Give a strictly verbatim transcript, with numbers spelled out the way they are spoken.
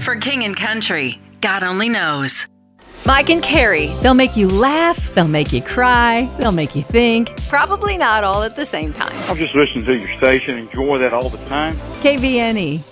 For King and Country, God only knows. Mike and Carrie, they'll make you laugh, they'll make you cry, they'll make you think. Probably not all at the same time. I'm just listening to your station, enjoy that all the time. K V N E,